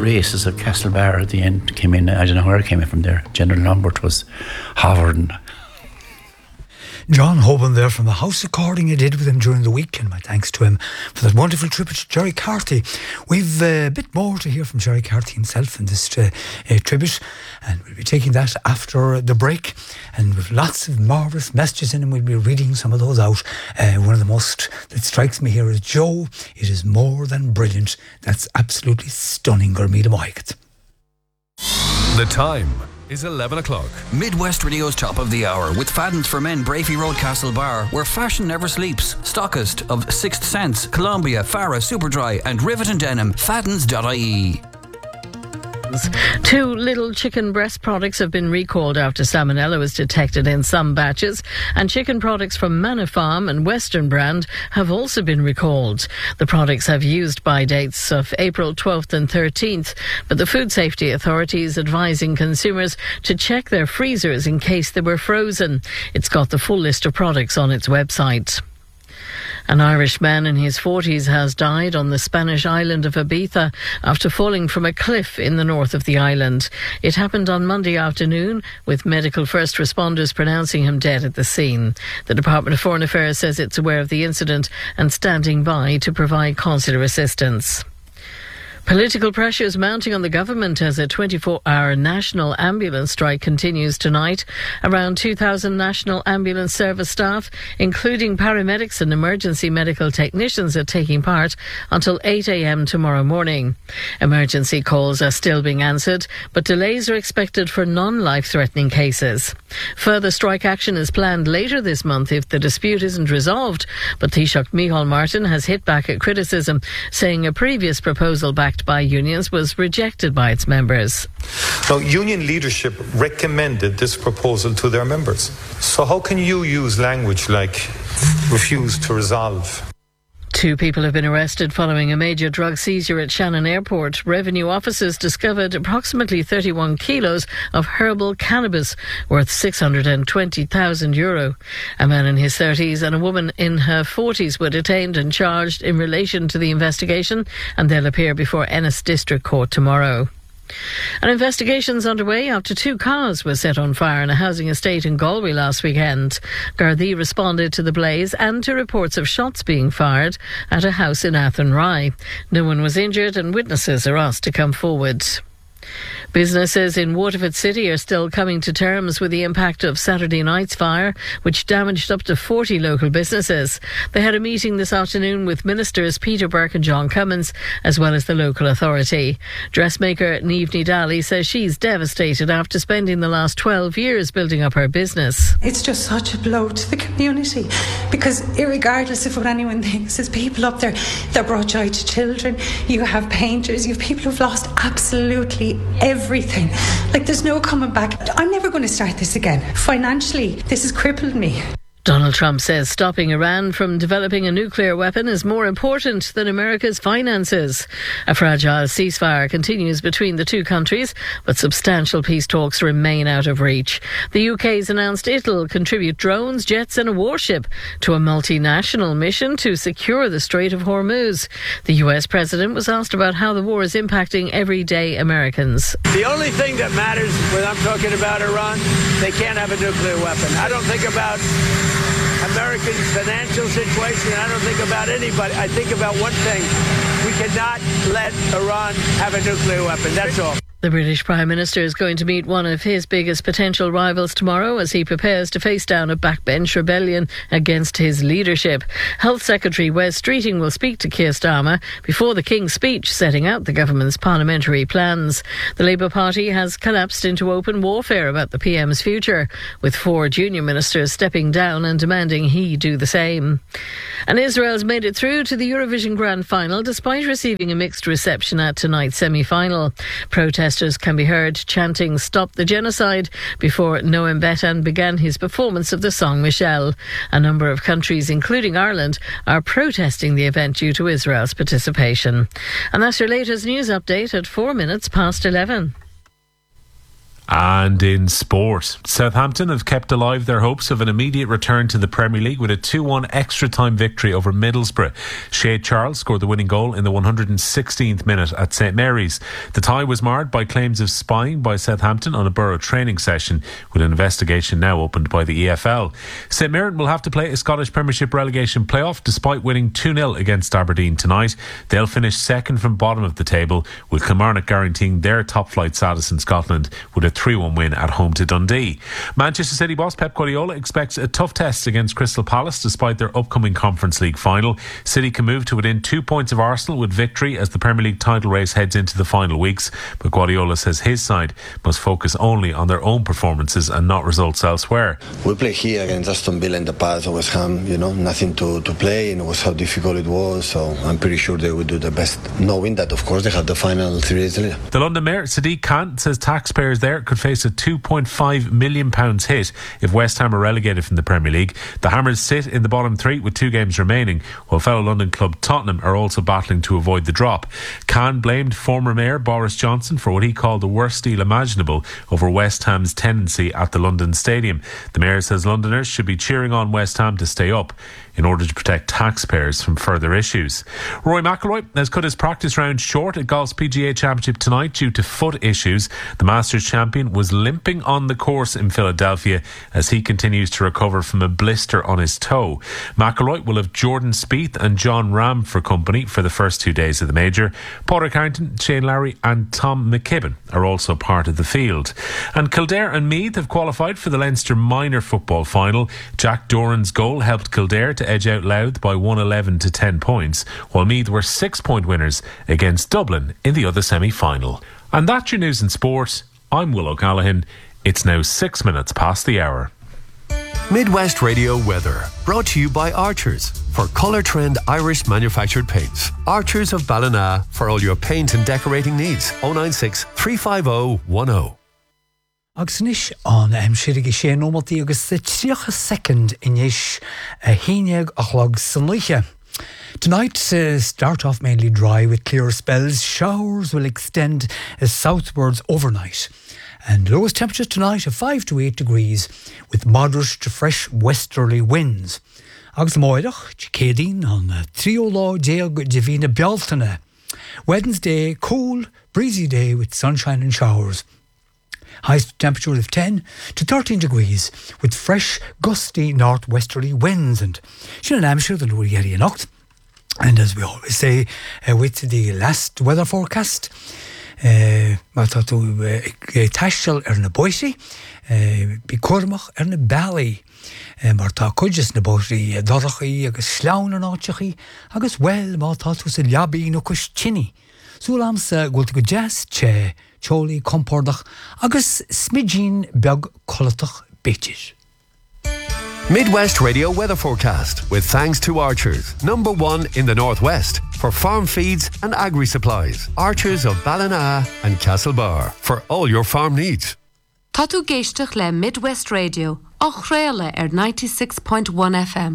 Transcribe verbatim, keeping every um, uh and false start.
races at Castlebar at the end came in. I don't know where it came in from there. General Lambert was hovering. John Hoban there from the House Recording I did with him during the week, and my thanks to him for that wonderful tribute to Jerry Carthy. We've uh, a bit more to hear from Jerry Carthy himself in this uh, uh, tribute, and we'll be taking that after the break, and with lots of marvellous messages in, and we'll be reading some of those out. Uh, one of the most that strikes me here is Joe, it is more than brilliant. That's absolutely stunning, Gurmida Mohigat. The time is eleven o'clock. Midwest Radio's top of the hour with Fadden's for Men, Brafey Road, Castlebar, where fashion never sleeps. Stockist of Sixth Sense, Columbia, Farah, Superdry and Rivet and Denim. Faddens dot I E. Two little chicken breast products have been recalled after salmonella was detected in some batches, and chicken products from Manor Farm and Western Brand have also been recalled. The products have used by dates of April twelfth and thirteenth, but the Food Safety Authority is advising consumers to check their freezers in case they were frozen. It's got the full list of products on its website. An Irish man in his forties has died on the Spanish island of Ibiza after falling from a cliff in the north of the island. It happened on Monday afternoon, with medical first responders pronouncing him dead at the scene. The Department of Foreign Affairs says it's aware of the incident and standing by to provide consular assistance. Political pressure is mounting on the government as a twenty-four hour national ambulance strike continues tonight. Around two thousand National Ambulance Service staff, including paramedics and emergency medical technicians, are taking part until eight a m tomorrow morning. Emergency calls are still being answered, but delays are expected for non-life-threatening cases. Further strike action is planned later this month if the dispute isn't resolved, but Taoiseach Micheál Martin has hit back at criticism, saying a previous proposal backed by unions was rejected by its members. Now, union leadership recommended this proposal to their members. So how can you use language like refuse to resolve? Two people have been arrested following a major drug seizure at Shannon Airport. Revenue officers discovered approximately thirty-one kilos of herbal cannabis worth six hundred twenty thousand euro. A man in his thirties and a woman in her forties were detained and charged in relation to the investigation, and they'll appear before Ennis District Court tomorrow. An investigation is underway after two cars were set on fire in a housing estate in Galway last weekend. Gardaí responded to the blaze and to reports of shots being fired at a house in Athenry. No one was injured and witnesses are asked to come forward. Businesses in Waterford City are still coming to terms with the impact of Saturday night's fire, which damaged up to forty local businesses. They had a meeting this afternoon with Ministers Peter Burke and John Cummins, as well as the local authority. Dressmaker Niamh Nidali says she's devastated after spending the last twelve years building up her business. It's just such a blow to the community, because irregardless of what anyone thinks, there's people up there that brought joy to children. You have painters, you have people who've lost absolutely everything. Everything. Like, there's no coming back. I'm never going to start this again. Financially, this has crippled me. Donald Trump says stopping Iran from developing a nuclear weapon is more important than America's finances. A fragile ceasefire continues between the two countries, but substantial peace talks remain out of reach. The U K's announced it'll contribute drones, jets and a warship to a multinational mission to secure the Strait of Hormuz. The U S president was asked about how the war is impacting everyday Americans. The only thing that matters when I'm talking about Iran, they can't have a nuclear weapon. I don't think about American financial situation. I don't think about anybody. I think about one thing. We cannot let Iran have a nuclear weapon. That's all. The British Prime Minister is going to meet one of his biggest potential rivals tomorrow as he prepares to face down a backbench rebellion against his leadership. Health Secretary Wes Streeting will speak to Keir Starmer before the King's speech setting out the government's parliamentary plans. The Labour Party has collapsed into open warfare about the P M's future, with four junior ministers stepping down and demanding he do the same. And Israel's made it through to the Eurovision Grand Final despite receiving a mixed reception at tonight's semi-final. Protesters can be heard chanting "Stop the Genocide" before Noam Betan began his performance of the song Michelle. A number of countries, including Ireland, are protesting the event due to Israel's participation. And that's your latest news update at four minutes past eleven. And in sport, Southampton have kept alive their hopes of an immediate return to the Premier League with a two one extra time victory over Middlesbrough. Shade Charles scored the winning goal in the one hundred sixteenth minute at St Mary's. The tie was marred by claims of spying by Southampton on a Borough training session, with an investigation now opened by the E F L. St Mirren will have to play a Scottish Premiership relegation playoff despite winning two nil against Aberdeen tonight. They'll finish second from bottom of the table, with Kilmarnock guaranteeing their top flight status in Scotland with a three one win at home to Dundee. Manchester City boss Pep Guardiola expects a tough test against Crystal Palace despite their upcoming Conference League final. City can move to within two points of Arsenal with victory as the Premier League title race heads into the final weeks, but Guardiola says his side must focus only on their own performances and not results elsewhere. We played here against Aston Villa in the past, West Ham, you know, nothing to, to play, and it was how difficult it was, so I'm pretty sure they would do their best, knowing that of course they have the final three days later. The London Mayor Sadiq Khan says taxpayers there could face a two point five million pounds hit if West Ham are relegated from the Premier League. The Hammers sit in the bottom three with two games remaining, while fellow London club Tottenham are also battling to avoid the drop. Khan blamed former Mayor Boris Johnson for what he called the worst deal imaginable over West Ham's tenancy at the London Stadium. The Mayor says Londoners should be cheering on West Ham to stay up in order to protect taxpayers from further issues. Rory McIlroy has cut his practice round short at golf's P G A Championship tonight due to foot issues. The Masters champion was limping on the course in Philadelphia as he continues to recover from a blister on his toe. McIlroy will have Jordan Spieth and John Rahm for company for the first two days of the major. Padraig Harrington, Shane Lowry and Tom McKibben are also part of the field. And Kildare and Meath have qualified for the Leinster minor football final. Jack Doran's goal helped Kildare to edge out Louth by one eleven to ten points, while Meath were six point winners against Dublin in the other semi-final. And that's your news in sport. I'm Will O'Callaghan. It's now six minutes past the hour. Midwest Radio Weather, brought to you by Archers for Colour Trend Irish manufactured paints. Archers of Ballina for all your paint and decorating needs. oh nine six, three five oh, one oh. Agus nish an am sirig sé nómatí agus the tríocha second inis a híneag achlog sanluiche. Tonight uh, start off mainly dry with clear spells. Showers will extend uh, southwards overnight. And lowest temperatures tonight of five to eight degrees with moderate to fresh westerly winds. Agus moidach, Chicadine on a trio law deag divina Bialtana. Wednesday, cool, breezy day with sunshine and showers. Highest temperature of ten to thirteen degrees with fresh, gusty northwesterly winds. And Shannon Amshire, the Lower Yeri Nocht. And as we always say, uh, with the last weather forecast, uh, I thought to Tashel er na Boise, Bí Cormach er na Bally, mar tá cuideas na Boise dorachaí agus sláán an áiteachí, agus well má tá tú sa leabí nó cus tinny. Súlam sa gulta go jazz che, choli compordach, agus smidjin beag colatach beaches. Midwest Radio Weather Forecast with thanks to Archers, number one in the Northwest for farm feeds and agri-supplies. Archers of Ballina and Castlebar for all your farm needs. Tá tú géisteach le Midwest Radio, och réile ar ninety-six point one F M.